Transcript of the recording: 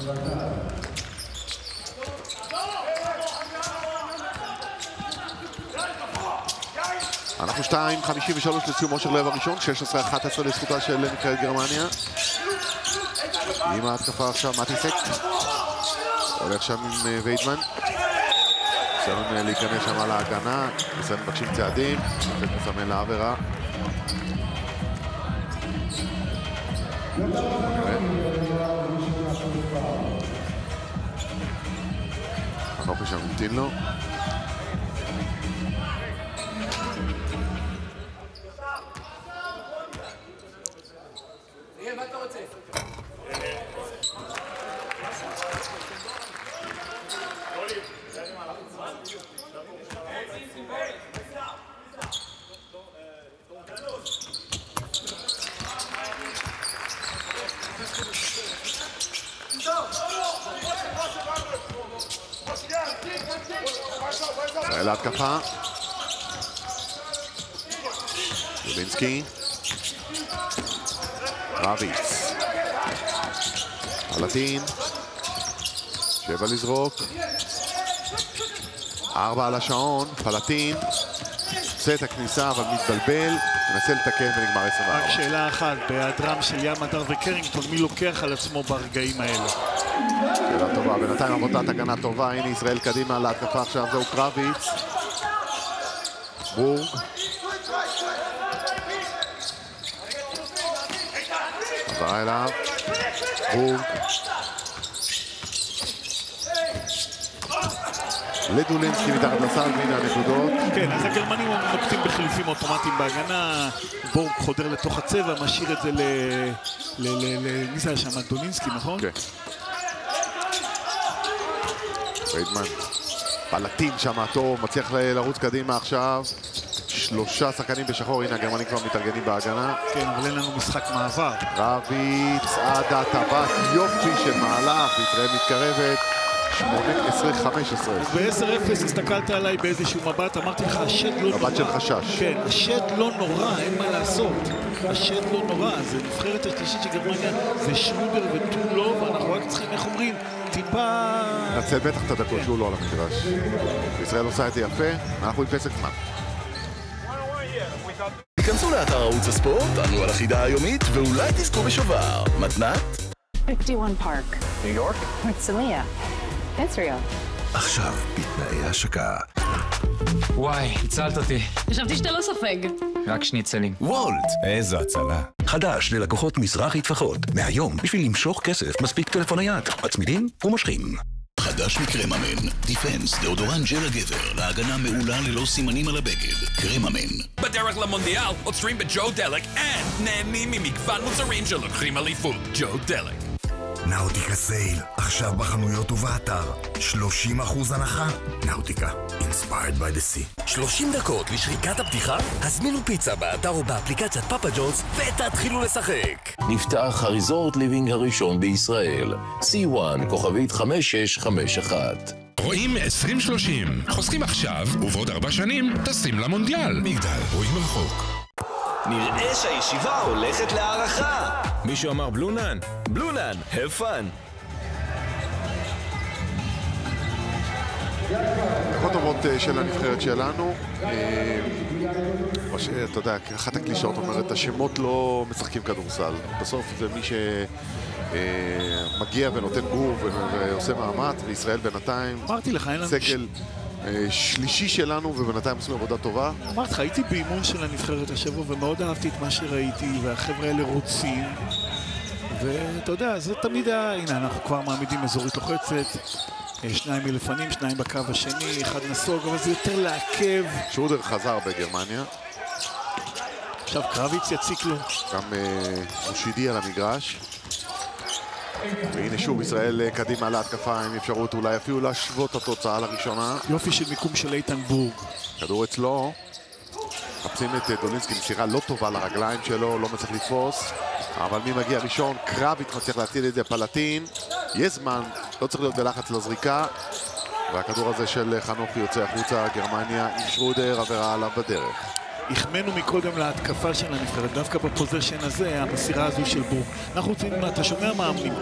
אנחנו 2:53 לסיומו של רבע ראשון, 16-11 לזכותה של נבחרת גרמניה. עם ההתקפה עכשיו מטיסק. הולך שם עם ויידמן. ניסיון להיכנס שם על ההגנה. ניסיון מבקשים צעדים. שופט מסמן לעבירה. חנוכי שם ממתין לו. ישראל להתקפה. יולינסקי. רביץ. פלטין. 7 לזרוק. 4 על השעון. פלטין. עושה את הכניסה אבל מתבלבל. מנסה לתקן ונגמר 24. רק שאלה אחת, בהיעדרם של ים הדר וקרינגטון, מי לוקח על עצמו ברגעים האלה? שאלה טובה, בינתיים עבודת הגנה טובה. הנה ישראל קדימה להתקפה עכשיו, זהו קרביץ. בורג. עברה אליו. בורג. לדולינסקי מתחת לסל, והנה הנקודות. כן, אז הגרמנים נוקטים בחילופים אוטומטיים בהגנה. בורג חודר לתוך הצבע, משאיר את זה מי זה היה שם? דולינסקי, נכון? כן. ויידמן. פלטין שם טוב, מצליח לרוץ קדימה עכשיו. 3 שחקנים בשחור, הנה הגרמנים כבר מתארגנים בהגנה. כן, אבל אין לנו משחק מעבר. רביץ עד הטבעת, יופי של מהלך, וישראל מתקרבת. 18-15. אז ב-10-0 הסתכלת עליי באיזשהו מבט, אמרתי לך, השד לא נורא. מבט של חשש. כן, השד לא נורא, אין מה לעשות. השד לא נורא, זה נבחרת השלישית של גרמניה, זה שרודר ותו לא, ואנחנו רק צריכים, איך אומרים, טיפה... נצל בטח את הדקות שהוא לא על המגרש. ישראל עושה את זה יפה, אנחנו עם פסק זמן. תיכנסו לאתר ערוץ הספורט, ענו על החידה היומית, ואולי תזכו בשובר. מתנת? 51 Park. ניו יורק? Herzliya. Israel. עכשיו בתנאי השקה. וואי, הצלת אותי. חשבתי שאתה לא סופג. רק שניצלים. וולט, איזו הצלה. חדש ללקוחות מזרחי טפחות. מהיום, בשביל למשוך כסף, מספיק טלפון נייד. מצמידים ומושכים. חדש מקרממן, דיפנס, דאודורנט ג'ל הגבר, להגנה מעולה ללא סימנים על הבגד. קרממן. בדרך למונדיאל, עוצרים בג'ו דלק, נהנים ממגוון מוצרים שלוקחים אליפות. ג'ו דלק. נאוטיקה סייל, עכשיו בחנויות ובאתר. 30% הנחה. נאוטיקה, inspired by the sea. 30 דקות לשריקת הפתיחה? הזמינו פיצה באתר או באפליקציית פאפה ג'ונס ותתחילו לשחק. נפתח הריזורט ליבינג הראשון בישראל. C1 כוכבית 5651. רואים 2030. חוסכים עכשיו, ובעוד 4 שנים טסים למונדיאל. מגדל, רואים רחוק. נראה שהישיבה הולכת להערכה. מישהו אמר בלונן? בלונן, have fun. דקות טובות של הנבחרת שלנו. אתה יודע, אחת הקלישאות אומרת, השמות לא משחקים כדורסל. בסוף זה מי שמגיע ונותן גוף ועושה מאמץ, וישראל בינתיים סגל שלישי שלנו, ובינתיים עושים עבודה טובה. אמרתי לך, הייתי באימון של הנבחרת השבוע ומאוד אהבתי את מה שראיתי, והחבר'ה האלה רוצים, ואתה יודע, זה תמיד היה, הנה אנחנו כבר מעמידים אזורית לוחצת, 2 מלפנים, 2 בקו השני, 1 נסוג, אבל זה יותר לעכב. שרודר חזר בגרמניה. עכשיו קרביץ יציק לו. גם מושידי על המגרש. והנה שוב ישראל קדימה להתקפה עם אפשרות אולי אפילו להשוות את התוצאה לראשונה. יופי של מיקום של איתן בורג. כדור אצלו. מחפשים את דולינסקי, מסירה לא טובה לרגליים שלו, לא מצליח לתפוס. אבל מי מגיע ראשון? קרביץ מצליח להציל את זה, פלטין. יש זמן, לא צריך להיות בלחץ לזריקה. והכדור הזה של חנוכי יוצא החוצה, גרמניה עם שרודר, עבירה עליו בדרך. החמנו מקודם להתקפה של הנבחרת, דווקא בפוזיישן הזה, המסירה הזו של בורג. אנחנו רוצים, אתה שומע מאמנים,